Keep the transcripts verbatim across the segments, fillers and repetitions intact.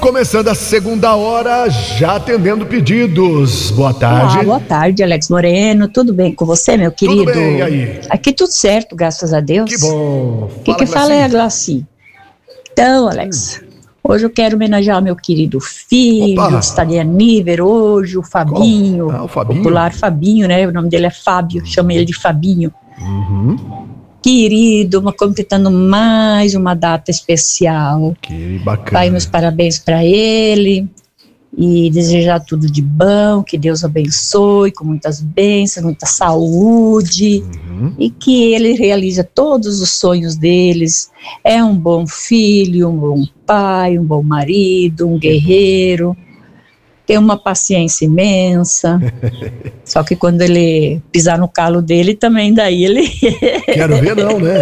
Começando a segunda hora, já atendendo pedidos. Boa tarde. Olá, boa tarde, Alex Moreno. Tudo bem com você, meu querido? Tudo bem, e aí? Aqui tudo certo, graças a Deus. Que bom. O que que fala é a Glaci. Então, Alex, hum. hoje eu quero homenagear meu querido filho, Opa. está de aniversário hoje, o Fabinho. Ah, o Fabinho. Popular Fabinho, né? O nome dele é Fábio, chama ele de Fabinho. Uhum. Querido, uma, completando mais uma data especial. Que bacana. Vai meus parabéns para ele e desejar tudo de bom, que Deus abençoe com muitas bênçãos, muita saúde, uhum. e que ele realize todos os sonhos deles. É um bom filho, um bom pai, um bom marido, um guerreiro. Tem uma paciência imensa. Só que quando ele pisar no calo dele, também daí ele... Quero ver não, né?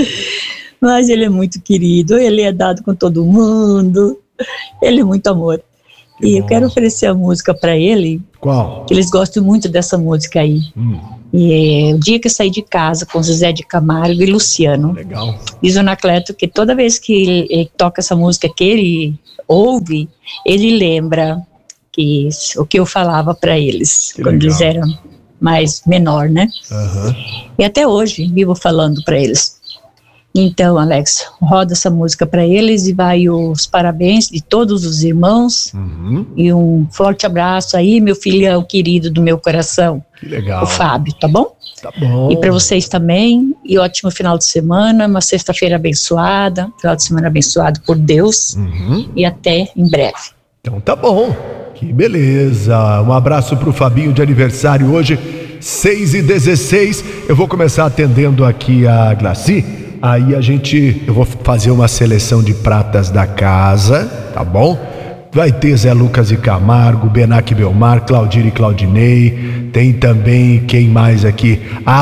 Mas ele é muito querido, ele é dado com todo mundo, ele é muito amor. Que e bom. Eu quero oferecer a música para ele. Qual? Que eles gostam muito dessa música aí. Hum. E é o dia que eu saí de casa com José de Camargo e Luciano. Legal. Diz o Anacleto que toda vez que ele, ele toca essa música que ele ouve, ele lembra que o que eu falava para eles, que quando legal. Eles eram mais menor, né? Uhum. E até hoje vivo falando para eles. Então, Alex, roda essa música para eles e vai os parabéns de todos os irmãos, uhum. e um forte abraço aí, meu filhão querido do meu coração, que legal. O Fábio, tá bom? Tá bom. E para vocês também, e ótimo final de semana, uma sexta-feira abençoada, final de semana abençoado por Deus, uhum. e até em breve. Então tá bom. Que beleza, um abraço pro Fabinho de aniversário hoje, seis e dezesseis, eu vou começar atendendo aqui a Glaci, aí a gente, eu vou fazer uma seleção de pratas da casa, tá bom? Vai ter Zé Lucas e Camargo, Benac e Belmar, Claudir e Claudinei, tem também, quem mais aqui?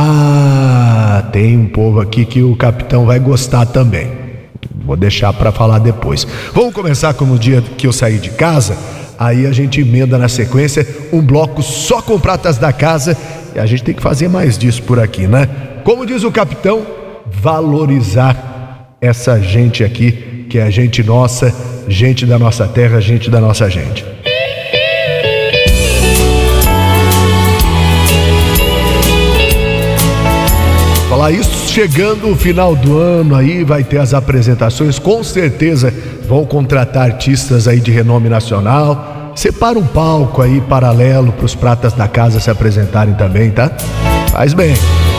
Ah, tem um povo aqui que o capitão vai gostar também, vou deixar pra falar depois. Vamos começar com o dia que eu saí de casa. Aí a gente emenda na sequência um bloco só com pratas da casa. E a gente tem que fazer mais disso por aqui, né? Como diz o capitão, valorizar essa gente aqui, que é a gente nossa, gente da nossa terra, gente da nossa gente. Falar isso, chegando o final do ano aí, vai ter as apresentações, com certeza vão contratar artistas aí de renome nacional. Separa um palco aí paralelo para os pratas da casa se apresentarem também, tá? Faz bem.